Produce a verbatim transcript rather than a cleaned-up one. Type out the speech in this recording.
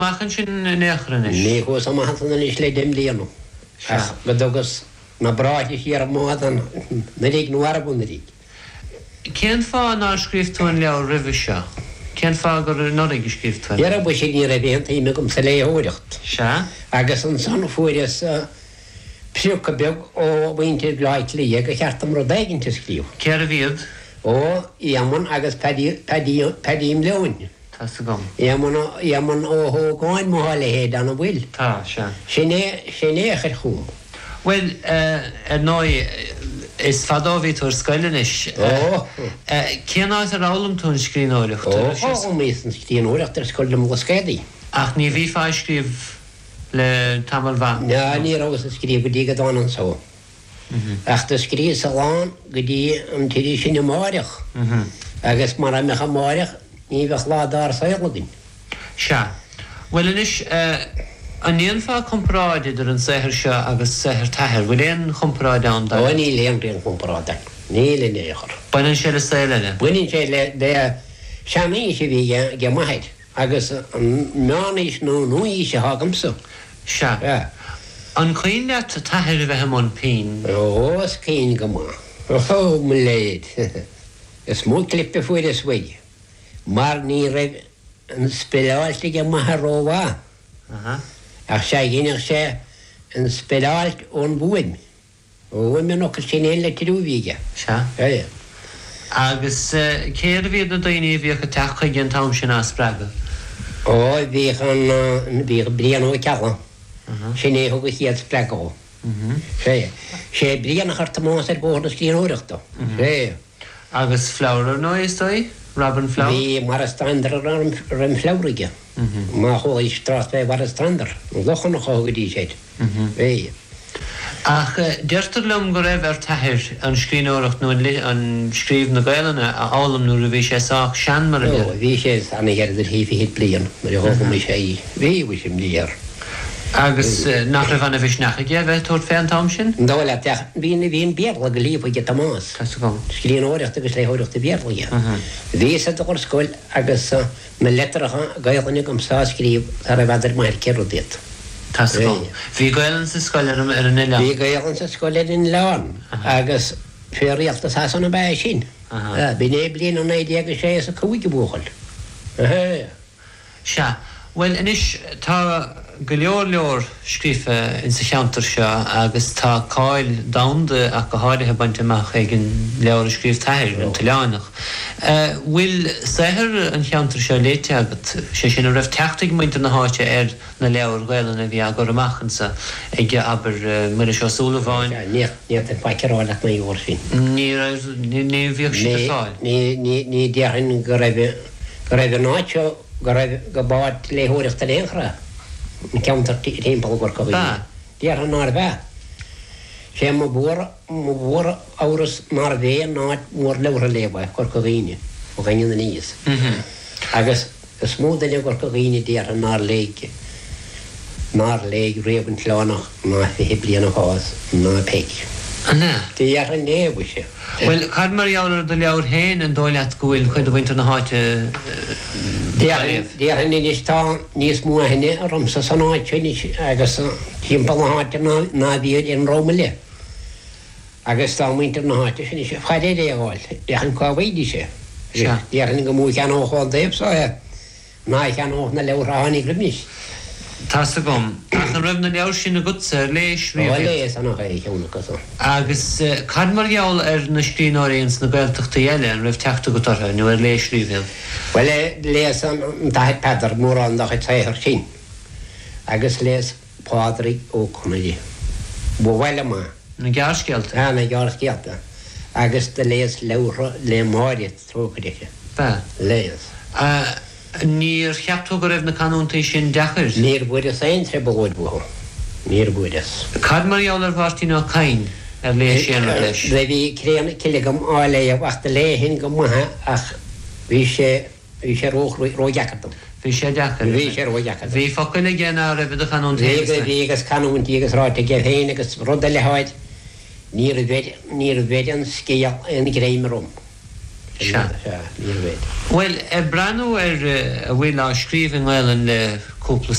Machan sin nechranis. Ní go sam hanna is le dem léanú. Ach godogus na braith hier mádan na rig nuar bunrig. Cén fá ná scríbtún le rih seo? Cén fá gur norig scríbtún? Yara bu sé ní rabént í me gom sa le hóirecht. Se? Agus an san fuiras psiúca beg ó bhainte glait lí go cheartam ro daigin te scríb. Cear a bhíad? Ó iaman agus padím leún. Tá sa gom. Iaman iaman ó hó gáin má le héad an bhfuil. Tá, se. Sinné sinné chur chum. Well, er nói is fadóvítur scoilenis. Ó. Cén áit ar álam tún scríbhóireacht? Ó, ó mísan scríbhóireacht ar scoilm go scédaí. Ach ní bhí fá scríb le tamal bha? Na, ní rás a scríb go dtí go dánan só. Ach tá scríb sa lán go dtí an tíri sin na máireach. Agus mar a mecha máireach ní bheith ládár saoladin. Se. Well, inis, an níon fá compráid idir an sehir seo agus sehir tathir. Bhfuil éon compráid an da? Ó, ní léon réon compráid. Ní le néchar. Bainan sé le saoile? Buinin sé le de seanaí sé bhí ge maithaid. Agus an meánis nó nuí sé hágamsa. Se. An chuoin le tathir a bheith món pín? Ó, is cín go má. Ó, mu léad. Is mú clippe fuir is bhaide. Mar ní raibh an speláilte ge maitharóhá. Ach sé ghéineach sé an speláilt ón bhuaim. Ó, me nochar sin éile tidúhíige. Se? É. Agus céir bhíad na daoine bhíocha techa gin tam sin as spraga? Ó, bhí an bhí blian ó ceala. Sin é thugus iad spraga ó. Sé. Sé blian nach artamás ar bór na scríbhóireachta. Sé. Agus flaurar nó is dói? Robin Flower? Bhí mar a strandar ran flaurige. Má chóí strasbe war a strandar. Lochan nach chágadí séid. É. Ach, deirtar lom go raibh ar tathir an scríbhóireacht nó an scríb na Gaeilge a álam nó a bhí sé sách sean mar a Ó, bhí sé anna gheirdir hífi hit blian, mar a hóga mi sé í. Bhí bhí sem líar. Agus nach raibh anna bhís nach a ggé bheith tóir féan tam sin? Dáile teach bhína bhíon bearla go líomh go tamás. Tá sa gom. Scríbhóireacht agus le hóireachta bearlaige. Bhí sa do scoil agus me letracha Gaeilge gom sá scríb ar a bheidir mar ceirúdiad. Tá sa gom. Bhí Gaeilge sa scoil ar an ile? Bhí Gaeilge sa scoil ar in leán agus féiríalta sa sanna bheith sin. Bhí né blian an éide agus sé sa cúige búchail. Se. Well, inis tá go leor leor scrífa in sa cheantar seo agus tá cáil damda a go háirithe baint amach ag an leor scríb tathir an Taileánach. Bhfuil saithir an cheantar seo léite agat sé sin a raibh teachtaigh muinte na háite ar na leor Gaeilge bhí agur amachchansa ag aber mar a seo súlaháin? Ní an faicerálaach na íor sin. Ní bhíoh si a fáil? Ní dearan go raibh náiteo go báid le hóireachta léonchra. Ceantar timppla gur go bhí. Dear an ná bheith. Sé má bhór áras mar bhéh náid mór leabhar lébhaith gur go bhíine ó ghaine na níos. Agus is smúda le gur go bhíine dear an ná léige. Ná léig réabhann tleánach ná fi bliana hás ná peic. Anna? Dear an nébhu sé. Well, cad mar leabhar do leabhar héin an dóileat gohfuil chuid a bhainte na háite Dear an inis tá níos mú henne arm sa san áid agus timppla na háte ná bhíad in Róma le. Agus tá muintear na háte sin sé chaidé é gháil, deachan cáhhaidí sé. Dearan go mú chean óáil déobh sáhe ná chean óh na leabhránig le mis. Tá sa gom. Ach na raibh na leabhar sin na gutsa léis riamh. Léis an ácha cheanna go. Agus cad mar geall ar na scríbhóireacht na Gaeltachta eile an raibh teachta go tortha nó ar léis riamh. Well, léis an daithid pedar mór an daithid taithir sin. Agus léis Pádraig ó Connaí. Bhile má. Na gearscealta? Á, na gearscealta. Agus de léis leabhar le máirid trócaide. Ba? Léis. Níor cheaptó go raibh na canúntaí sin dechar? Níor buid a sain tre bhóid bú. Níor buid as. Cad mar geall ar bhartí ná cain ar léis sin ar leis? Bhí créanna ciligam áile a bhachta léhin go muthe ach bhí sé bhí sé róideachtarm. Bhí sé dechar? Bhí sé róideachtarm. Bhí focail a gcéanna a raibh a canúntaí? Bhí agus canúntaí agus ráite ge féin agus rud a leáid níor bhéid an scéal in gréimrom. Well, e brano er a bhfuil á scríomh an gáil an le cúpla